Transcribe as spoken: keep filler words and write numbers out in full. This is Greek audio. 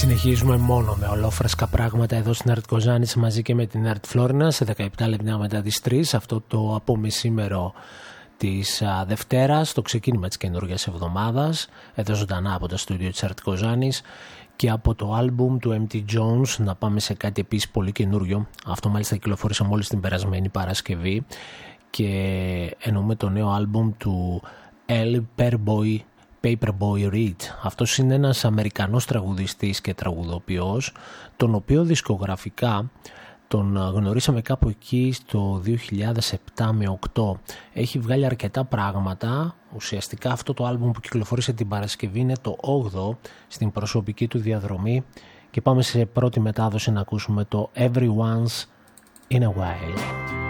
Συνεχίζουμε μόνο με ολόφρασκα πράγματα εδώ στην Art Kozanis μαζί και με την Art Florina σε δεκαεπτά λεπτά μετά τις τρεις, αυτό το απομεσήμερο της α, Δευτέρας, το ξεκίνημα της καινούργιας εβδομάδας, εδώ ζωντανά από το στούντιο της Art Kozanis και από το άλμπουμ του εμ τι Jones να πάμε σε κάτι επίσης πολύ καινούριο. Αυτό μάλιστα κυκλοφόρησε μόλις την περασμένη Παρασκευή και εννοούμε το νέο άλμπουμ του El Paperboy Paperboy Reed. Αυτός είναι ένας Αμερικανός τραγουδιστής και τραγουδοποιός, τον οποίο δισκογραφικά τον γνωρίσαμε κάπου εκεί στο δύο χιλιάδες επτά με οκτώ. Έχει βγάλει αρκετά πράγματα. Ουσιαστικά αυτό το άλμπουμ που κυκλοφόρησε την Παρασκευή είναι το όγδοο στην προσωπική του διαδρομή και πάμε σε πρώτη μετάδοση να ακούσουμε το Every Once in a While.